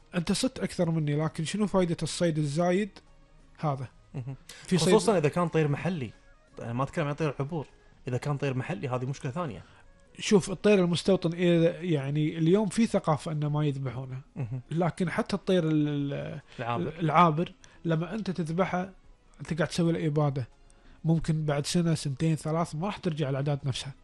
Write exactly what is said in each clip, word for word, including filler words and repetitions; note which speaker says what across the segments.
Speaker 1: انت صدت اكثر مني، لكن شنو فائده الصيد الزايد هذا؟
Speaker 2: في خصوصا صيد... اذا كان طير محلي، ما اتكلم عن طير عبور، اذا كان طير محلي هذه مشكله ثانيه.
Speaker 1: شوف الطير المستوطن يعني اليوم في ثقافه انه ما يذبحونه، لكن حتى الطير العابر, العابر لما انت تذبحه انت قاعد تسوي له اباده، ممكن بعد سنه سنتين ثلاث ما راح ترجع الاعداد نفسها.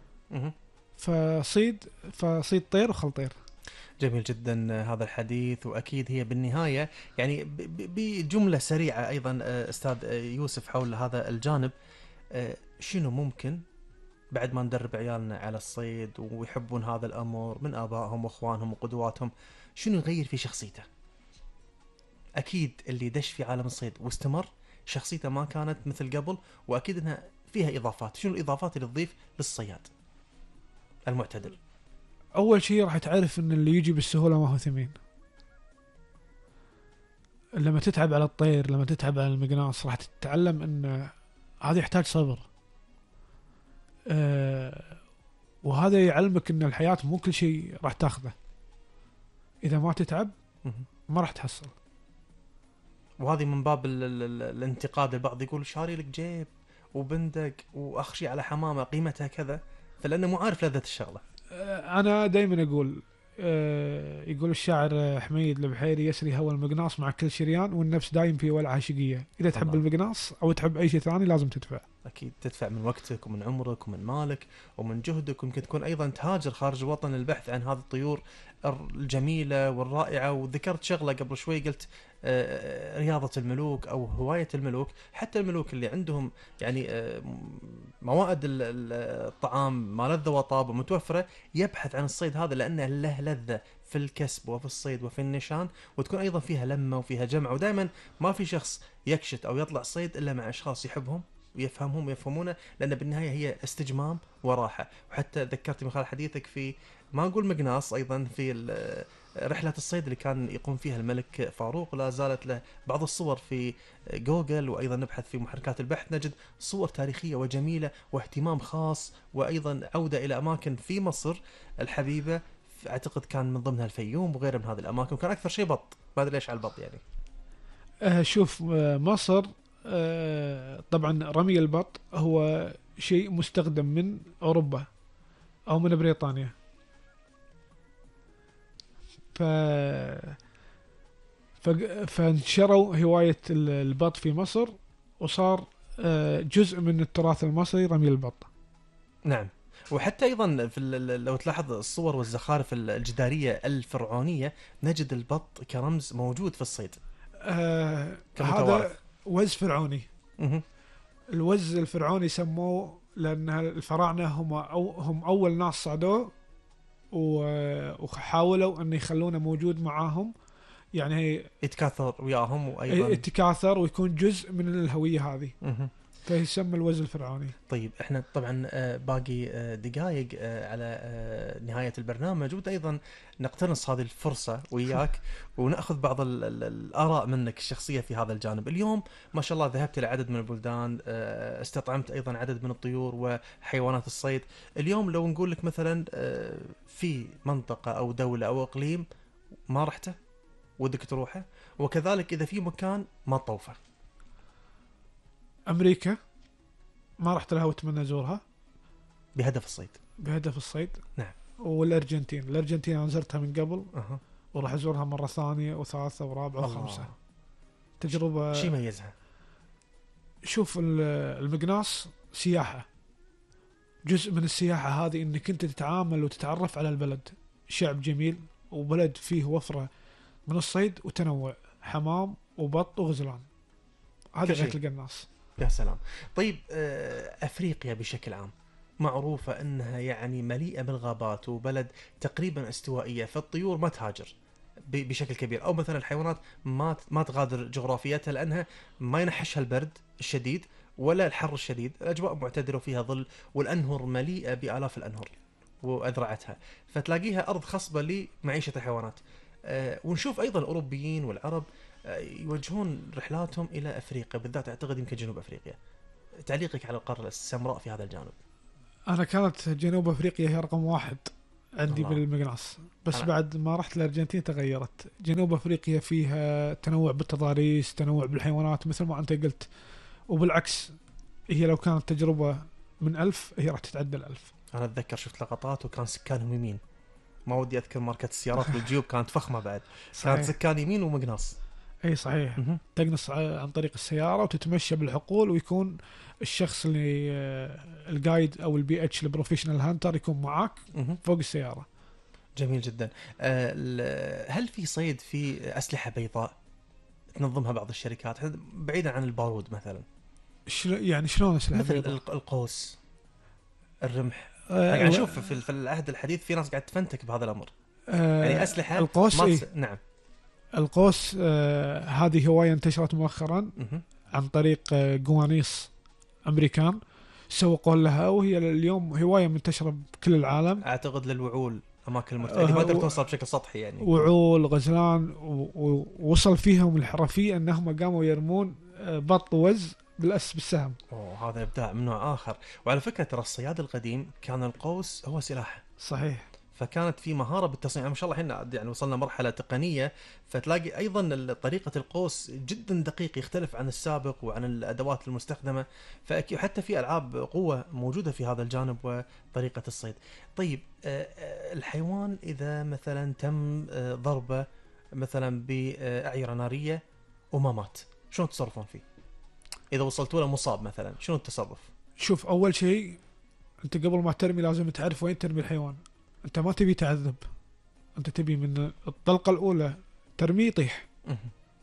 Speaker 1: فصيد فصيد طير وخل طير.
Speaker 2: جميل جدا هذا الحديث، وأكيد هي بالنهاية يعني بجملة سريعة أيضا أستاذ يوسف حول هذا الجانب، شنو ممكن بعد ما ندرب عيالنا على الصيد ويحبون هذا الأمر من آبائهم وأخوانهم وقدواتهم، شنو يغير في شخصيته؟ أكيد اللي دش في عالم الصيد واستمر شخصيته ما كانت مثل قبل، وأكيد أنها فيها إضافات. شنو الإضافات اللي تضيف للصياد المعتدل؟
Speaker 1: أول شيء راح تعرف أن اللي يجي بالسهولة ما هو ثمين. لما تتعب على الطير، لما تتعب على المقناص، راح تتعلم أن هذا يحتاج صبر. أه وهذا يعلمك أن الحياة مو كل شيء راح تاخذه. إذا ما تتعب ما راح تحصل.
Speaker 2: وهذه من باب ال ال ال الانتقاد. البعض يقول شاري لك جيب وبندق وأخشي على حمامة قيمتها كذا، فلأنه مو عارف لذة الشغلة.
Speaker 1: أنا دايما أقول أه يقول الشاعر حميد البحيري يسري هو المقناص مع كل شريان، والنفس دايم في ولعة شقية. إذا تحب الله. المقناص أو تحب أي شيء ثاني لازم تدفع.
Speaker 2: أكيد تدفع من وقتك ومن عمرك ومن مالك ومن جهدك، ويمكن تكون أيضا تهاجر خارج الوطن للبحث عن هذه الطيور الجميلة والرائعة. وذكرت شغلة قبل شوي، قلت آه رياضة الملوك أو هواية الملوك. حتى الملوك اللي عندهم يعني آه موائد الطعام ما لذة وطاب ومتوفرة، يبحث عن الصيد هذا لأنه له لذة في الكسب وفي الصيد وفي النشان، وتكون أيضا فيها لمة وفيها جمع. ودائما ما في شخص يكشت أو يطلع صيد إلا مع أشخاص يحبهم ويفهمهم ويفهمونه، لأن بالنهاية هي استجمام وراحة. وحتى ذكرت من خلال حديثك في ما نقول مقناص، أيضا في رحلة الصيد اللي كان يقوم فيها الملك فاروق، لا زالت له بعض الصور في جوجل، وأيضا نبحث في محركات البحث نجد صور تاريخية وجميلة واهتمام خاص، وأيضا عودة إلى أماكن في مصر الحبيبة. أعتقد كان من ضمنها الفيوم وغيرها من هذه الأماكن، وكان أكثر شيء بط. ما أدري ليش على البط يعني.
Speaker 1: أه شوف مصر أه طبعا رمي البط هو شيء مستخدم من أوروبا أو من بريطانيا. ف... ف... فانشروا هواية البط في مصر، وصار جزء من التراث المصري رمي البط.
Speaker 2: نعم. وحتى أيضا في لو تلاحظ الصور والزخارف الجدارية الفرعونية نجد البط كرمز موجود في الصيد.
Speaker 1: آه هذا وز فرعوني. م- الوز الفرعوني سموه لأن الفراعنة هم أو هم أول ناس صعدوه وحاولوا أن يخلونه موجود معاهم، يعني
Speaker 2: يتكاثر وياهم وأيضا
Speaker 1: يتكاثر ويكون جزء من الهوية هذه، فيسمى الوز الفرعوني.
Speaker 2: طيب احنا طبعا باقي دقائق على نهاية البرنامج، ود أيضا نقتنص هذه الفرصة وياك ونأخذ بعض الآراء منك الشخصية في هذا الجانب. اليوم ما شاء الله ذهبت إلى عدد من البلدان، استطعمت أيضا عدد من الطيور وحيوانات الصيد. اليوم لو نقول لك مثلا في منطقة أو دولة أو إقليم ما رحته ودك تروحه، وكذلك إذا في مكان ما طوفه.
Speaker 1: أمريكا ما رحت لها واتمنى أزورها
Speaker 2: بهدف الصيد.
Speaker 1: بهدف الصيد
Speaker 2: نعم.
Speaker 1: والأرجنتين الأرجنتين أنا زرتها من قبل
Speaker 2: أه.
Speaker 1: وراح أزورها مرة ثانية وثالثة ورابعة وخامسة. تجربة.
Speaker 2: شي ميزها؟
Speaker 1: شوف المقناص سياحة، جزء من السياحة هذه إنك أنت تتعامل وتتعرف على البلد. شعب جميل وبلد فيه وفرة من الصيد وتنوع، حمام وبط وغزلان. هذا غاية القناص.
Speaker 2: يا سلام. طيب أفريقيا بشكل عام معروفة أنها يعني مليئة بالغابات وبلد تقريبا استوائية، فالطيور ما تهاجر بشكل كبير، أو مثلا الحيوانات ما ما تغادر جغرافيتها لأنها ما ينحشها البرد الشديد ولا الحر الشديد. الأجواء معتدلة وفيها ظل، والأنهر مليئة بآلاف الأنهر وأذرعتها، فتلاقيها أرض خصبة لمعيشة الحيوانات. أه ونشوف أيضا الأوروبيين والعرب يوجهون رحلاتهم إلى أفريقيا بالذات، أعتقد يمكن جنوب أفريقيا. تعليقك على القارة السمراء في هذا الجانب؟
Speaker 1: أنا كانت جنوب أفريقيا هي رقم واحد عندي
Speaker 2: الله.
Speaker 1: بالمقناص، بس
Speaker 2: أنا-
Speaker 1: بعد ما رحت الأرجنتين تغيرت. جنوب أفريقيا فيها تنوع بالتضاريس، تنوع بالحيوانات مثل ما أنت قلت، وبالعكس هي لو كانت تجربة من ألف هي راح تتعدى الألف.
Speaker 2: انا اتذكر شفت لقطات وكان سكانهم يمين، ما ودي اذكر ماركة السيارات والجيوب كانت فخمة بعد، كانت
Speaker 1: صحيح.
Speaker 2: سكان يمين ومقناص.
Speaker 1: أي صحيح.
Speaker 2: مهم.
Speaker 1: تقنص ع- عن طريق السيارة وتتمشى بالحقول، ويكون الشخص اللي آه، الجايد أو البي اتش البروفيشنال هانتر يكون معاك
Speaker 2: مهم.
Speaker 1: فوق السيارة.
Speaker 2: جميل جدا. آه، ال- هل في صيد في أسلحة بيضاء تنظمها بعض الشركات بعيدا عن البارود مثلا،
Speaker 1: شل... يعني شلون أسلحة
Speaker 2: مثل
Speaker 1: بيضاء؟
Speaker 2: الق- القوس، الرمح؟
Speaker 1: آه،
Speaker 2: يعني
Speaker 1: و-
Speaker 2: اشوف في في العهد الحديث في ناس قاعد تفنتك بهذا الامر،
Speaker 1: آه،
Speaker 2: يعني اسلحه
Speaker 1: القوس
Speaker 2: ما
Speaker 1: إيه؟
Speaker 2: تس... نعم.
Speaker 1: القوس آه هذه هواية انتشرت مؤخرا
Speaker 2: مهم.
Speaker 1: عن طريق آه قوانيس أمريكان سوقوا لها، وهي اليوم هواية منتشرة بكل العالم.
Speaker 2: اعتقد للوعول، اماكن المرتفعه
Speaker 1: آه،
Speaker 2: اللي ما تقدر
Speaker 1: و-
Speaker 2: توصل بشكل سطحي يعني.
Speaker 1: وعول غزلان، و- و- ووصل فيهم الحرفية أنهم قاموا يرمون آه بط وز بالأس بالسهم.
Speaker 2: اوه هذا ابداع من نوع اخر. وعلى فكره ترى الصياد القديم كان القوس هو سلاح،
Speaker 1: صحيح.
Speaker 2: فكانت في مهاره بالتصنيع ما شاء الله. احنا يعني وصلنا مرحله تقنيه، فتلاقي ايضا طريقه القوس جدا دقيق، يختلف عن السابق وعن الادوات المستخدمه، فاكيد حتى في العاب قوه موجوده في هذا الجانب وطريقه الصيد. طيب آه، آه، الحيوان اذا مثلا تم آه، ضربه مثلا باعيره ناريه وما مات، شلون تتصرفون فيه؟ اذا وصلتوا له مصاب مثلا شنو التصرف؟
Speaker 1: شوف، أول شيء أنت قبل ما ترمي لازم تعرف وين ترمي الحيوان. أنت ما تبي تعذب، أنت تبي من الطلقة الأولى ترميه يطيح.
Speaker 2: مهم.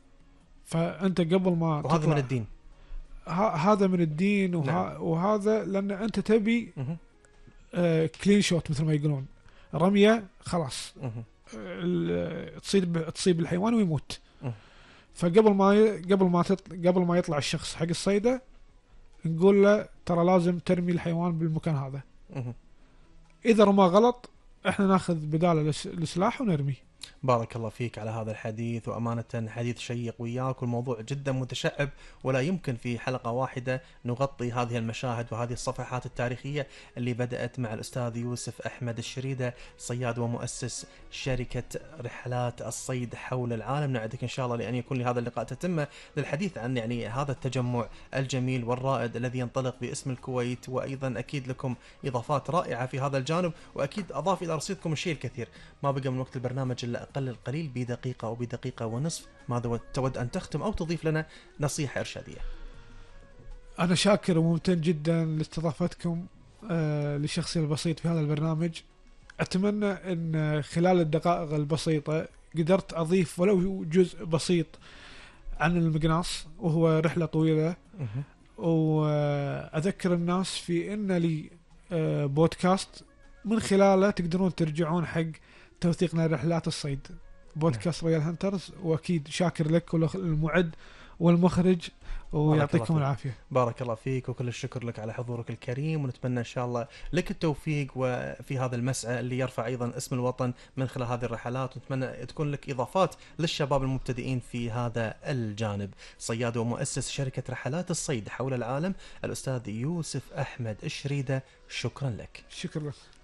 Speaker 1: فأنت قبل ما
Speaker 2: وهذا
Speaker 1: تطلع،
Speaker 2: من الدين.
Speaker 1: ه- هذا من الدين، وه...
Speaker 2: نعم.
Speaker 1: وهذا لأن أنت تبي
Speaker 2: مهم.
Speaker 1: آه كلين شوت مثل ما يقولون، رمية خلاص
Speaker 2: مهم.
Speaker 1: ال- تصيب تصيب الحيوان ويموت.
Speaker 2: مم.
Speaker 1: فقبل ما ي... قبل ما تطل... قبل ما يطلع الشخص حق الصيدة نقول له ترى لازم ترمي الحيوان بالمكان هذا.
Speaker 2: مهم.
Speaker 1: إذا رمى غلط احنا ناخذ بداله الس- السلاح ونرميه.
Speaker 2: بارك الله فيك على هذا الحديث، وأمانة حديث شيق وياك، والموضوع جدا متشعب ولا يمكن في حلقة واحدة نغطي هذه المشاهد وهذه الصفحات التاريخية اللي بدأت مع الأستاذ يوسف أحمد الشريدة، صياد ومؤسس شركة رحلات الصيد حول العالم. نعدك إن شاء الله لأن يكون لهذا اللقاء تتمة للحديث عن يعني هذا التجمع الجميل والرائد الذي ينطلق باسم الكويت، وأيضا أكيد لكم إضافات رائعة في هذا الجانب، وأكيد أضاف إلى رصيدكم الشيء الكثير. ما بقى من وقت البرنامج إلا أقل القليل بدقيقة أو بدقيقة ونصف، ماذا تود أن تختم أو تضيف لنا نصيحة إرشادية؟
Speaker 1: أنا شاكر وممتن جدا لاستضافتكم آه لشخصي البسيط في هذا البرنامج. أتمنى أن خلال الدقائق البسيطة قدرت أضيف ولو جزء بسيط عن المقناص، وهو رحلة طويلة. وأذكر الناس في أن لي آه بودكاست من خلاله تقدرون ترجعون حق توثيقنا رحلات الصيد، بودكاست رويال هانترز. وأكيد شاكر لك والمعد والمخرج، ويعطيكم العافية.
Speaker 2: بارك الله فيك وكل الشكر لك على حضورك الكريم، ونتمنى إن شاء الله لك التوفيق وفي هذا المسعى اللي يرفع أيضا اسم الوطن من خلال هذه الرحلات، ونتمنى تكون لك إضافات للشباب المبتدئين في هذا الجانب. صياد ومؤسس شركة رحلات الصيد حول العالم الأستاذ يوسف أحمد الشريدة، شكرا لك.
Speaker 1: شكرا لك.